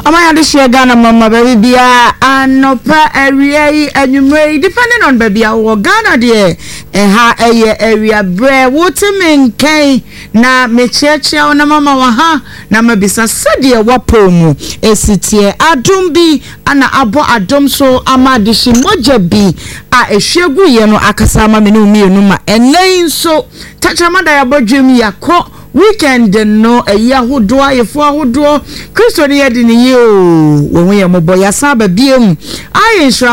Amaya de share Ghana mama baby bia anopa area anwumre depending on baby awo Ghana de ha area bre wotemen kan na mechiachia na mama wa ha na mabisa sede wapomu esitie adom bi ana abo adom so amadishi moja bi a ehwegu ye no akasa ama me no mienu ma enen so tachamada ya bodwem yakọ weekend no yahudo ayefo ahodo Kristo ne yedi ne yo wo ye mo boya saba biem Ayensha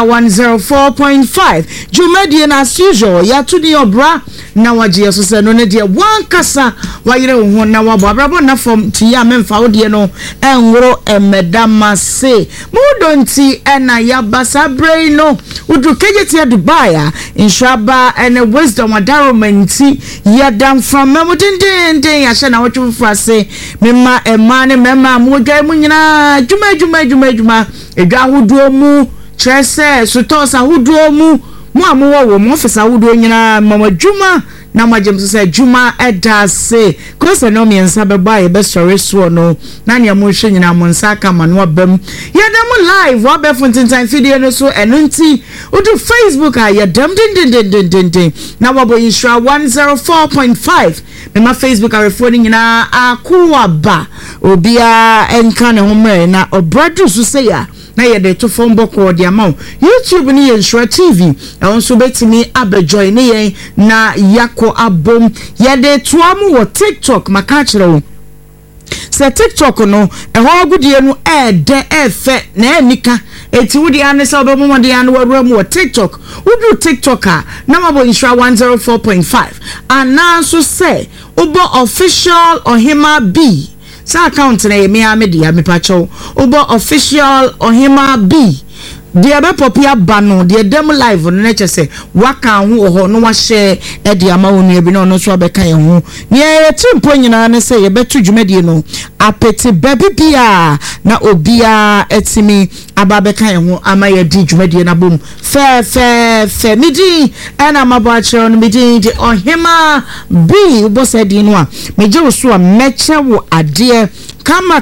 104.5 Jumadi na as usual ya to the obra na waje so se no ne de wan kasa wayere ho na wabo abrabo na fom tia memfa wo de no enworo emedama se mudonti ena ya basa brain no udu kejeti Dubai inshaba ene wisdom adaromenti ya dam from memodende ya na wotu frase mema emane mema modwa mu nyina juma edwa hodo mu trese sutosa hodo mu amuwo mu office hodo nyina mama juma na majem se juma edase kosa no mi ensa beba ye be story so no na ne mo hwe nyina mo nsa aka ma no abam ye dem live wa be fontin video no so enunti odu Facebook a ye dem din na wabo Isra 104.5 my Facebook are referring nyina akuwa ba obia enka ne homre na obradu so say ya na ye de to phone boko de amount YouTube ni Yensura TV e wonso betimi abejoy ne yen na yako abom ye de to amu wo TikTok maka kire wo se TikTok no e ho agudie no de efe na enika eti wudi ane sa obo mo de ane wo TikTok wudu TikTok a na mabo Isra 104.5 anaso say obo official Ohima B sa account na me amedia me pacho obo official Ohima B dia be popia bano dia dem live no na chese waka ho ho no wa share e dia ma wonu ebi no so abeka ye ho ne timpo nyina ne se ye betu dwumadi no apeti bebia na obia etimi ababeka ye ho ama ye di dwumadi na bom fe midi ana mabacho no midi di Ohima B bo se di no a meje wo so a meche wo ade kama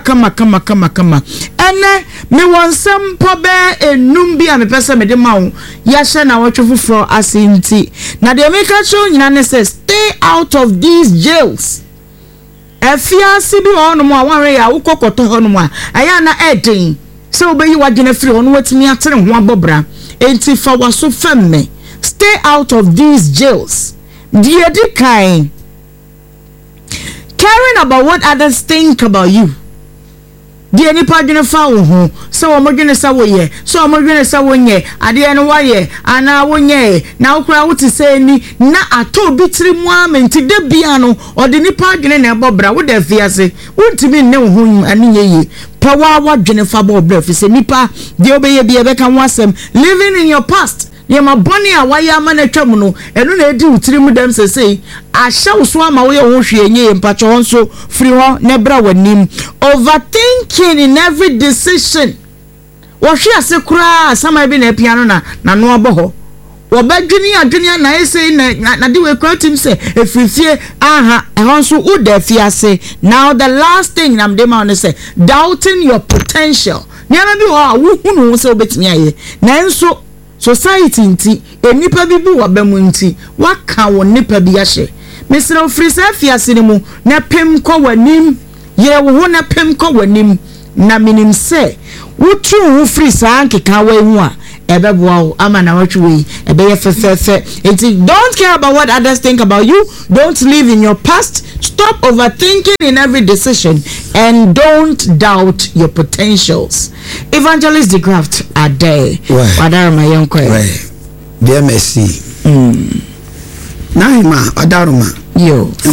ene me wonsam pobe enum bi a me pese me de mawo ya hye na wotwofofro asinti na de meka cho nyina ne say stay out of these jails afia sibi ono mo awanre ya ukokoto hono mo aya na eden se obeyi wagene free ono watimi atere ho abobra enti fa waso femme stay out of these jails die di kai caring about what others think about you. The ni padwene fa wo ho so wo modwene sa wo ye so wo modwene sa wo nye ade no wa ye ana wo nye na wo kura wo ti se ni na ato bitiri mu amenti de bia no ode ni padwene na ebobra wo da fiase wo ntimi ne wo ho ani ye pa wa dwene fa bobra fi se nipa de obeye bia be kan wasem living in your past yema boni a waya mana twam no eno na edi utiri mu dem sesei ahya wo so ama wo ye ho hwe enye mpacho ho so free ho ne bra wanim overthinking in every decision wo hwe ase kura sama bi na piano na no oboho wo badwini adwini na ese na de we kwatim se efifie aha ho so wo da fiase. Now the last thing I'm dem on say doubting your potential nyana bi ho wo hunu se obetimi aye nanso society nti enipa bi wa bamu nti waka wo nipa bi ahye mesre ofrisa afiase ne mu na pem kɔ wanim ye wo ho na pem kɔ wanim na minim se wotu wo frisa ankeka wa hu a ebeboa ama na watwe ebe ye fefefe. Don't care about what others think about you. Don't live in your past. Stop overthinking in every decision and don't doubt your potentials. Evangelist De Graft are there. Wadara my young boy. Dear Messi. Naima adaruma. Yo.